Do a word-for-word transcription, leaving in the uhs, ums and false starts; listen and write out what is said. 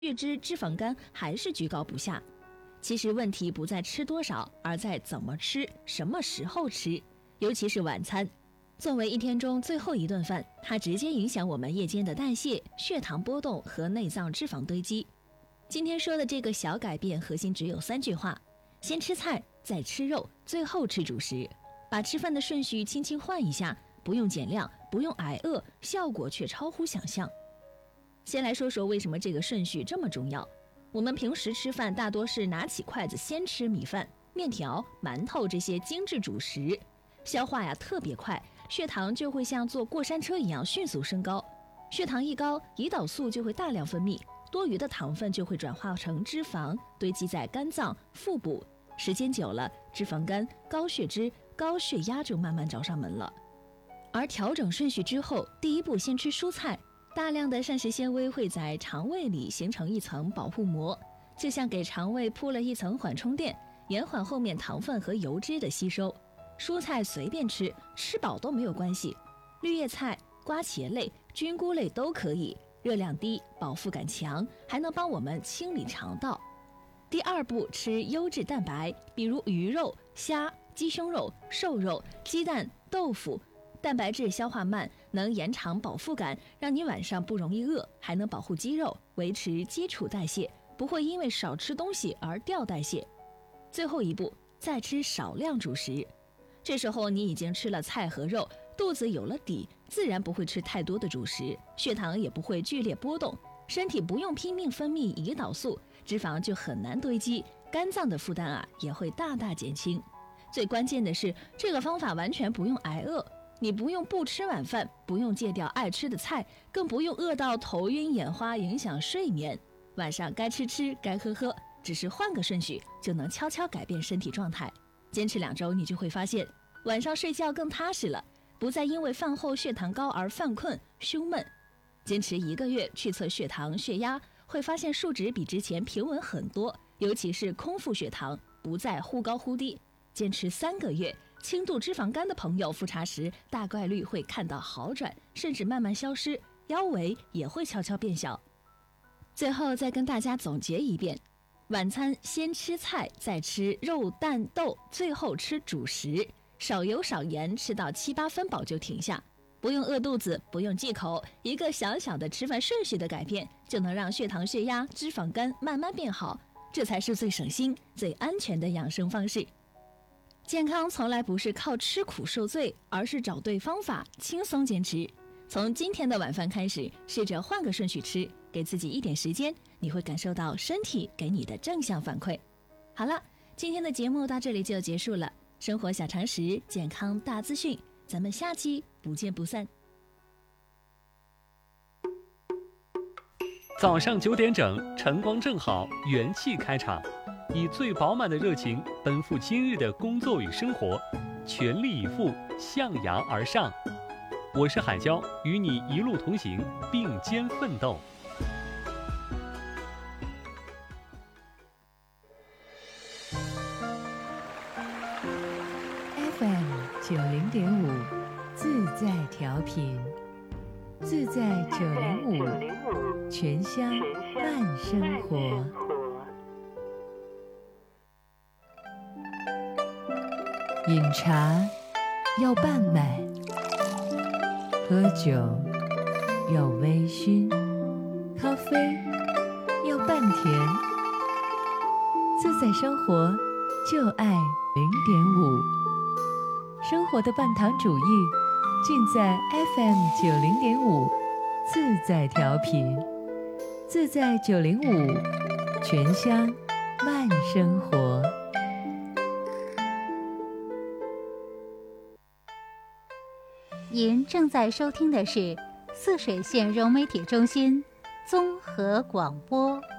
血脂、脂肪肝还是居高不下。其实问题不在吃多少，而在怎么吃、什么时候吃，尤其是晚餐。作为一天中最后一顿饭，它直接影响我们夜间的代谢、血糖波动和内脏脂肪堆积。今天说的这个小改变，核心只有三句话：先吃菜，再吃肉，最后吃主食。把吃饭的顺序轻轻换一下，不用减量，不用挨饿，效果却超乎想象。先来说说为什么这个顺序这么重要。我们平时吃饭大多是拿起筷子先吃米饭、面条、馒头这些精致主食，消化呀特别快，血糖就会像坐过山车一样迅速升高。血糖一高，胰岛素就会大量分泌，多余的糖分就会转化成脂肪，堆积在肝脏、腹部。时间久了，脂肪肝、高血脂、高血压就慢慢找上门了。而调整顺序之后，第一步先吃蔬菜。大量的膳食纤维会在肠胃里形成一层保护膜，就像给肠胃铺了一层缓冲垫，延缓后面糖分和油脂的吸收。蔬菜随便吃，吃饱都没有关系。绿叶菜、瓜茄类、菌菇类都可以，热量低，饱腹感强，还能帮我们清理肠道。第二步，吃优质蛋白，比如鱼肉、虾、鸡胸肉、瘦肉、鸡蛋、豆腐。蛋白质消化慢，能延长饱腹感，让你晚上不容易饿，还能保护肌肉，维持基础代谢，不会因为少吃东西而掉代谢。最后一步，再吃少量主食。这时候你已经吃了菜和肉，肚子有了底，自然不会吃太多的主食，血糖也不会剧烈波动，身体不用拼命分泌胰岛素，脂肪就很难堆积，肝脏的负担啊也会大大减轻。最关键的是，这个方法完全不用挨饿。你不用不吃晚饭，不用戒掉爱吃的菜，更不用饿到头晕眼花影响睡眠。晚上该吃吃，该喝喝，只是换个顺序，就能悄悄改变身体状态。坚持两周，你就会发现晚上睡觉更踏实了，不再因为饭后血糖高而犯困胸闷。坚持一个月去测血糖血压，会发现数值比之前平稳很多，尤其是空腹血糖不再忽高忽低。坚持三个月，轻度脂肪肝的朋友复查时大概率会看到好转，甚至慢慢消失，腰围也会悄悄变小。最后再跟大家总结一遍，晚餐先吃菜，再吃肉蛋豆，最后吃主食，少油少盐，吃到七八分饱就停下，不用饿肚子，不用忌口，一个小小的吃饭顺序的改变，就能让血糖血压脂肪肝慢慢变好，这才是最省心最安全的养生方式。健康从来不是靠吃苦受罪，而是找对方法，轻松坚持。从今天的晚饭开始，试着换个顺序吃，给自己一点时间，你会感受到身体给你的正向反馈。好了，今天的节目到这里就结束了。生活小常识，健康大资讯，咱们下期不见不散。 早上九点整，晨光正好，元气开场。以最饱满的热情奔赴今日的工作与生活，全力以赴向阳而上。我是海椒，与你一路同行，并肩奋斗。 F M 九零点五，自在调频，自在九零五，全乡慢生活。饮茶要半满，喝酒要微醺，咖啡要半甜。自在生活就爱零点五，生活的半糖主义尽在 F M 九零点五，自在调频，自在九零五，全乡慢生活。 您正在收听的是泗水县融媒体中心综合广播。